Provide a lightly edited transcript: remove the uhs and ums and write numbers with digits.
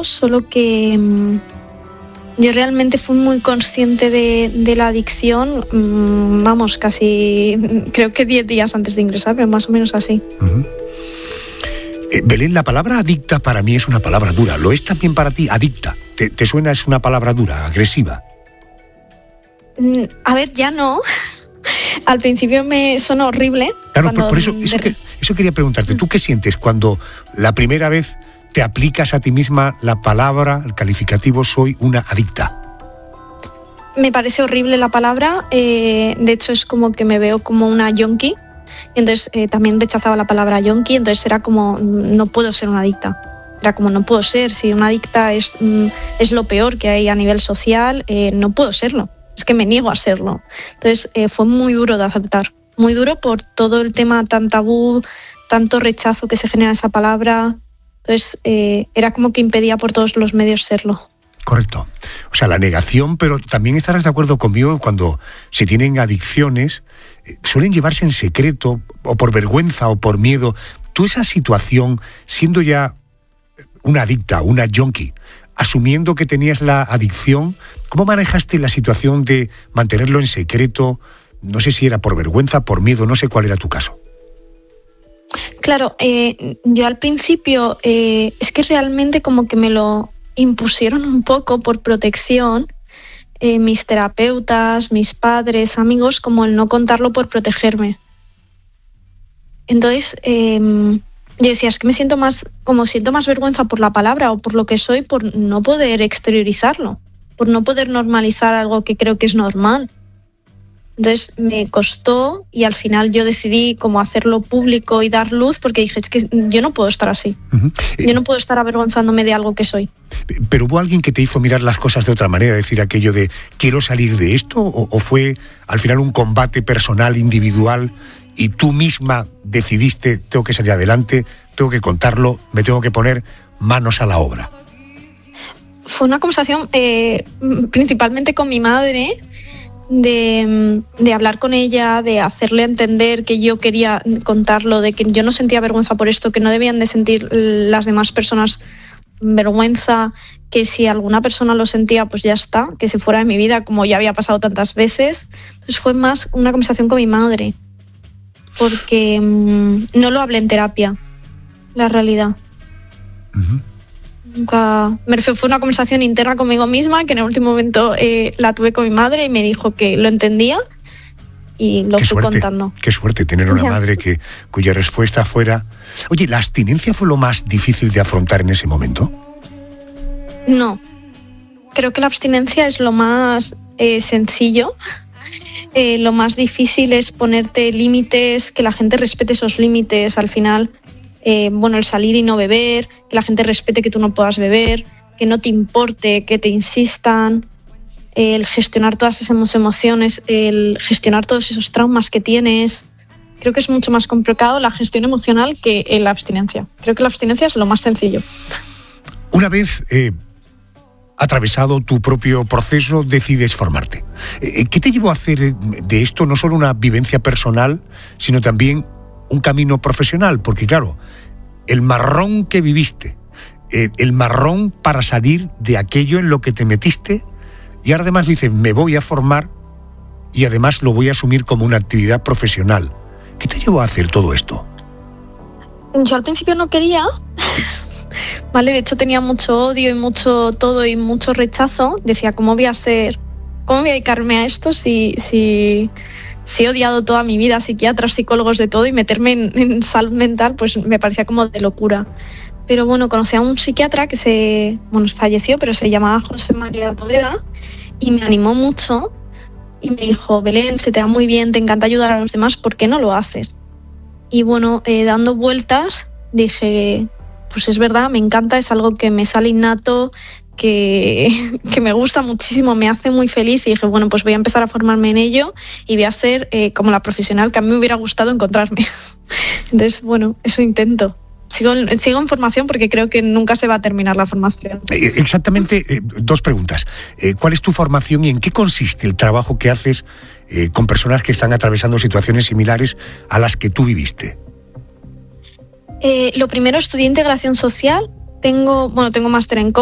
mucho, solo que yo realmente fui muy consciente de la adicción, vamos, casi, creo que 10 días antes de ingresarme, más o menos así. Uh-huh. Belén, la palabra adicta para mí es una palabra dura. ¿Lo es también para ti, adicta? ¿Te suena, es una palabra dura, agresiva? A ver, ya no. Al principio me sonó horrible. Claro, por eso quería preguntarte. ¿Tú qué sientes cuando la primera vez te aplicas a ti misma la palabra, el calificativo soy una adicta? Me parece horrible la palabra. De hecho, es como que me veo como una yonki. Entonces también rechazaba la palabra yonki. Entonces era como, no puedo ser una adicta. Era como, no puedo ser. Si una adicta es lo peor que hay a nivel social, no puedo serlo. Es que me niego a serlo. Entonces fue muy duro de aceptar. Muy duro por todo el tema tan tabú, tanto rechazo que se genera esa palabra. Entonces era como que impedía por todos los medios serlo. Correcto. O sea, la negación, pero también estarás de acuerdo conmigo cuando se tienen adicciones, suelen llevarse en secreto, o por vergüenza o por miedo. Tú esa situación, siendo ya una adicta, una junkie, asumiendo que tenías la adicción, ¿cómo manejaste la situación de mantenerlo en secreto? No sé si era por vergüenza, por miedo, no sé cuál era tu caso. Claro, yo al principio es que realmente como que me lo impusieron un poco por protección, mis terapeutas, mis padres, amigos, como el no contarlo por protegerme. Entonces yo decía, es que siento más vergüenza por la palabra o por lo que soy, por no poder exteriorizarlo, por no poder normalizar algo que creo que es normal. Entonces me costó y al final yo decidí como hacerlo público y dar luz porque dije, es que yo no puedo estar así. Uh-huh. Yo no puedo estar avergonzándome de algo que soy. ¿Pero hubo alguien que te hizo mirar las cosas de otra manera, decir aquello de quiero salir de esto? ¿O fue al final un combate personal, individual y tú misma decidiste tengo que salir adelante, tengo que contarlo, me tengo que poner manos a la obra? Fue una conversación principalmente con mi madre, de hablar con ella, de hacerle entender que yo quería contarlo, de que yo no sentía vergüenza por esto, que no debían de sentir las demás personas vergüenza, que si alguna persona lo sentía, pues ya está, que se fuera de mi vida, como ya había pasado tantas veces. Entonces fue más una conversación con mi madre, porque no lo hablé en terapia, la realidad. Uh-huh. Nunca, fue una conversación interna conmigo misma que en el último momento la tuve con mi madre y me dijo que lo entendía y lo fui contando. Qué suerte tener una madre cuya respuesta fuera... Oye, ¿la abstinencia fue lo más difícil de afrontar en ese momento? No, creo que la abstinencia es lo más sencillo. Lo más difícil es ponerte límites, que la gente respete esos límites al final. El salir y no beber, que la gente respete que tú no puedas beber, que no te importe, que te insistan, el gestionar todas esas emociones, el gestionar todos esos traumas que tienes. Creo que es mucho más complicado la gestión emocional que la abstinencia. Creo que la abstinencia es lo más sencillo. Una vez atravesado tu propio proceso, decides formarte. ¿Qué te llevó a hacer de esto no solo una vivencia personal, sino también un camino profesional? Porque claro, el marrón que viviste, el marrón para salir de aquello en lo que te metiste, y ahora además dices, me voy a formar y además lo voy a asumir como una actividad profesional. ¿Qué te llevó a hacer todo esto? Yo al principio no quería, ¿vale? De hecho tenía mucho odio y mucho todo y mucho rechazo. Decía, ¿cómo voy a dedicarme a esto si he odiado toda mi vida a psiquiatras, psicólogos, de todo, y meterme en salud mental, pues me parecía como de locura. Pero bueno, conocí a un psiquiatra que falleció, pero se llamaba José María Poveda, y me animó mucho y me dijo, Belén, se te da muy bien, te encanta ayudar a los demás, ¿por qué no lo haces? Y dando vueltas, dije, pues es verdad, me encanta, es algo que me sale innato, que me gusta muchísimo, me hace muy feliz, y dije, pues voy a empezar a formarme en ello y voy a ser como la profesional que a mí me hubiera gustado encontrarme. Entonces, eso intento. Sigo en formación porque creo que nunca se va a terminar la formación. Exactamente, dos preguntas. ¿Cuál es tu formación y en qué consiste el trabajo que haces con personas que están atravesando situaciones similares a las que tú viviste? Lo primero, estudié integración social. Tengo máster en